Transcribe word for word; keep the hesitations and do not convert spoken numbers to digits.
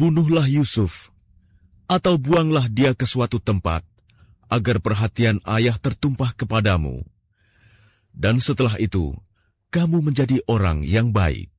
bunuhlah Yusuf, atau buanglah dia ke suatu tempat, agar perhatian ayah tertumpah kepadamu. Dan setelah itu, kamu menjadi orang yang baik.